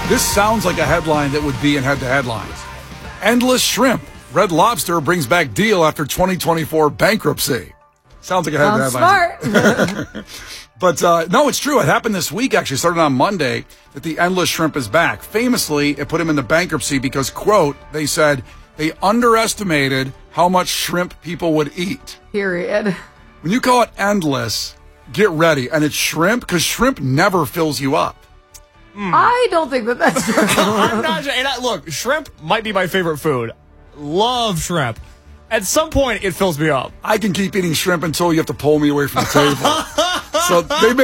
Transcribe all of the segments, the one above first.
This sounds like a headline that would be in Head to Headlines. Endless shrimp. Red Lobster brings back deal after 2024 bankruptcy. Sounds like a Head to Headlines. Smart. But no, it's true. It happened this week, actually, started on Monday, that the Endless Shrimp is back. Famously, it put him into bankruptcy because, quote, they said they underestimated how much shrimp people would eat. Period. When you call it endless, get ready. And it's shrimp, because shrimp never fills you up. I don't think that's true. I'm not sure. And look, shrimp might be my favorite food. Love shrimp. At some point, it fills me up. I can keep eating shrimp until you have to pull me away from the table. So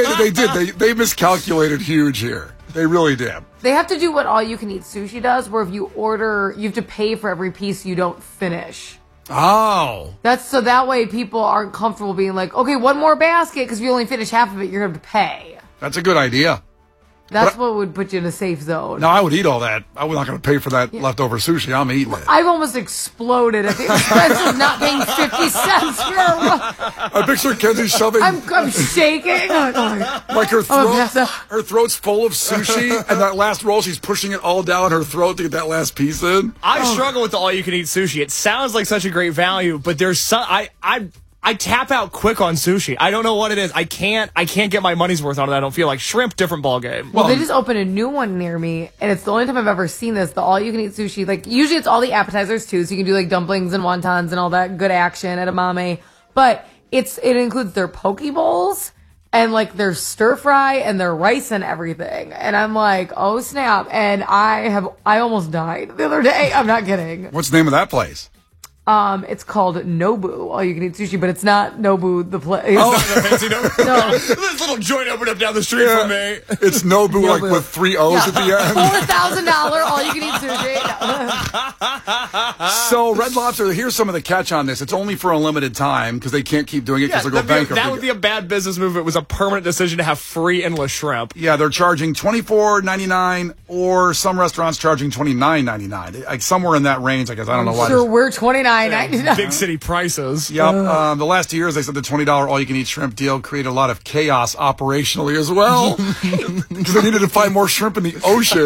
they miscalculated huge here. They really did. They have to do what all-you-can-eat sushi does, where if you order, you have to pay for every piece you don't finish. Oh. That's so that way people aren't comfortable being like, okay, one more basket, because if you only finish half of it, you're going to have to pay. That's a good idea. That's what would put you in a safe zone. No, I would eat all that. I was not going to pay for that leftover sushi. I'm eating it. I've almost exploded at the expense of not paying 50 cents for I picture Kenzie shoving. I'm shaking. Like her throat's full of sushi, and that last roll, she's pushing it all down her throat to get that last piece in. I struggle with the all-you-can-eat sushi. It sounds like such a great value, but there's some I tap out quick on sushi. I don't know what it is. I can't get my money's worth on it. I don't feel like shrimp. Different ballgame. Well, they just opened a new one near me, and it's the only time I've ever seen this. The all-you-can-eat sushi. Like usually, it's all the appetizers too, so you can do like dumplings and wontons and all that good action at Amame. But it includes their poke bowls and like their stir fry and their rice and everything. And I'm like, oh snap! And I almost died the other day. I'm not kidding. What's the name of that place? It's called Nobu, all you can eat sushi, but it's not Nobu the place. Oh, fancy Nobu. No. This little joint opened up down the street from me. It's Nobu, like with 3 O's at the end. $4,000 all you can eat sushi. So Red Lobster, here's some of the catch on this. It's only for a limited time because they can't keep doing it because they'll go bankrupt. That would be a bad business move. It was a permanent decision to have free endless shrimp. Yeah, they're charging $24.99, or some restaurants charging $29.99. Like somewhere in that range. I guess I don't know why. Sure, we're $29.99. Big city prices. Yep. The last 2 years, they said the $20 all-you-can-eat shrimp deal created a lot of chaos operationally as well because they needed to find more shrimp in the ocean.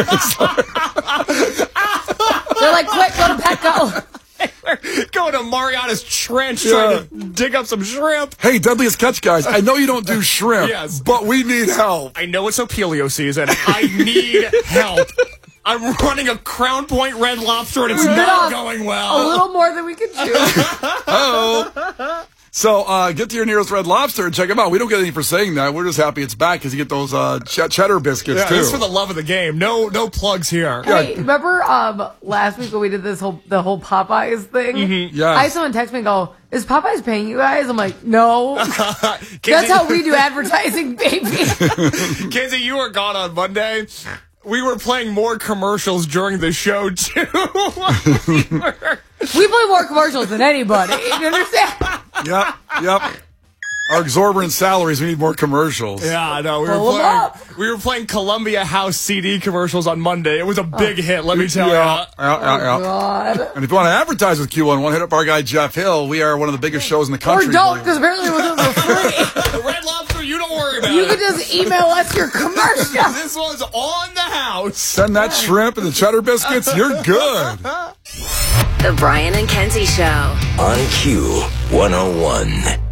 They're like, quick, go to Petco. Going to Mariana's Trench trying to dig up some shrimp. Hey, Deadliest Catch guys, I know you don't do shrimp, but we need help. I know it's Opelio season. I need help. I'm running a Crown Point Red Lobster, and it's not going well. A little more than we can chew. Oh. So get to your nearest Red Lobster and check them out. We don't get any for saying that. We're just happy it's back because you get those cheddar biscuits, too. This is for the love of the game. No plugs here. Hey, remember last week when we did the whole Popeyes thing? Mm-hmm. Yeah. I had someone text me and go, is Popeyes paying you guys? I'm like, no. That's how we do advertising, baby. Kenzie, you were gone on Monday. We were playing more commercials during the show, too. We play more commercials than anybody. You understand? Yep. Our exorbitant salaries, we need more commercials. Yeah, I know. We were playing Columbia House CD commercials on Monday. It was a big hit, let me tell you. God. And if you want to advertise with Q101, hit up our guy Jeff Hill. We are one of the biggest shows in the country. Or don't, because apparently we're doing it for free. Red Lobster, you don't worry about it. You can just email us your commercial. This one's on the house. Send that shrimp and the cheddar biscuits. You're good. The Brian and Kenzie Show. On Q101.